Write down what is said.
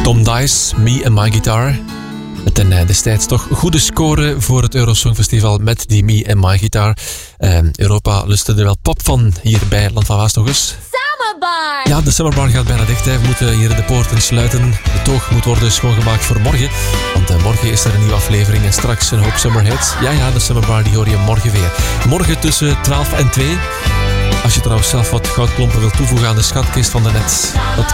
Tom Dice, Me and My Guitar. Met een destijds toch goede score voor het Eurosongfestival met die Me and My Guitar. Europa lustte er wel pop van hier bij Land van Waas nog eens. Summerbar! Ja, de Summerbar gaat bijna dicht. Hè. We moeten hier de poorten sluiten. De toog moet worden schoongemaakt voor morgen. Want morgen is er een nieuwe aflevering en straks een hoop summerhits. Ja, de Summerbar die hoor je morgen weer. Morgen tussen 12 en 2. Als je trouwens zelf wat goudklompen wilt toevoegen aan de schatkist van de net, dat